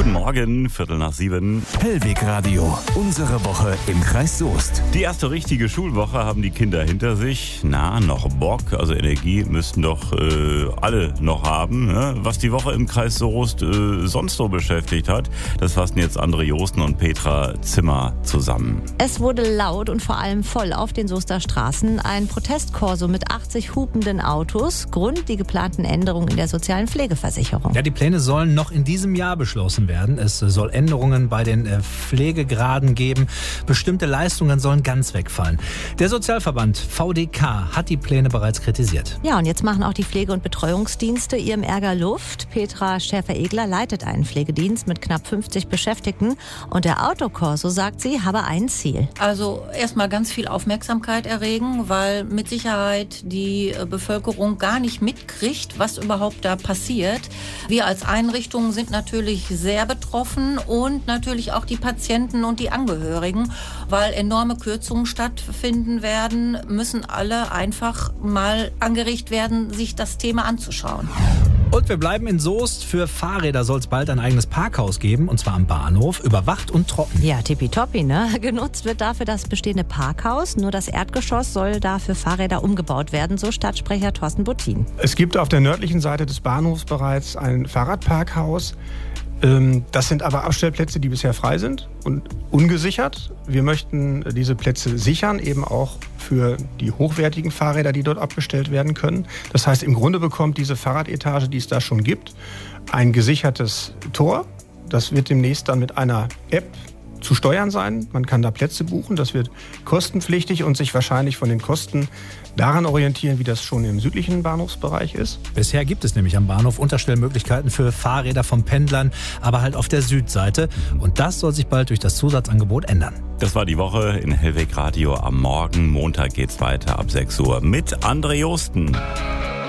Guten Morgen, 6:45. Hellweg Radio, unsere Woche im Kreis Soest. Die erste richtige Schulwoche haben die Kinder hinter sich. Noch Bock, also Energie müssten doch alle noch haben. Ne? Was die Woche im Kreis Soest sonst so beschäftigt hat, das fassen jetzt André Josten und Petra Zimmer zusammen. Es wurde laut und vor allem voll auf den Soester Straßen. Ein Protestkorso mit 80 hupenden Autos. Grund die geplanten Änderungen in der sozialen Pflegeversicherung. Ja, die Pläne sollen noch in diesem Jahr beschlossen werden. Es soll Änderungen bei den Pflegegraden geben. Bestimmte Leistungen sollen ganz wegfallen. Der Sozialverband VDK hat die Pläne bereits kritisiert. Ja, und jetzt machen auch die Pflege- und Betreuungsdienste ihrem Ärger Luft. Petra Schäfer-Egler leitet einen Pflegedienst mit knapp 50 Beschäftigten. Und der Autokorso, sagt sie, habe ein Ziel. Also erstmal ganz viel Aufmerksamkeit erregen, weil mit Sicherheit die Bevölkerung gar nicht mitkriegt, was überhaupt da passiert. Wir als Einrichtungen sind natürlich sehr betroffen und natürlich auch die Patienten und die Angehörigen, weil enorme Kürzungen stattfinden werden, müssen alle einfach mal angeregt werden, sich das Thema anzuschauen. Und wir bleiben in Soest. Für Fahrräder soll es bald ein eigenes Parkhaus geben, und zwar am Bahnhof, überwacht und trocken. Ja, tippitoppi, ne? Genutzt wird dafür das bestehende Parkhaus. Nur das Erdgeschoss soll da für Fahrräder umgebaut werden, so Stadtsprecher Thorsten Buttin. Es gibt auf der nördlichen Seite des Bahnhofs bereits ein Fahrradparkhaus. Das sind aber Abstellplätze, die bisher frei sind und ungesichert. Wir möchten diese Plätze sichern, eben auch für die hochwertigen Fahrräder, die dort abgestellt werden können. Das heißt, im Grunde bekommt diese Fahrradetage, die es da schon gibt, ein gesichertes Tor. Das wird demnächst dann mit einer App zu steuern sein. Man kann da Plätze buchen, das wird kostenpflichtig und sich wahrscheinlich von den Kosten daran orientieren, wie das schon im südlichen Bahnhofsbereich ist. Bisher gibt es nämlich am Bahnhof Unterstellmöglichkeiten für Fahrräder von Pendlern, aber halt auf der Südseite. Und das soll sich bald durch das Zusatzangebot ändern. Das war die Woche in Hellweg Radio am Morgen. Montag geht's weiter ab 6 Uhr mit André Josten.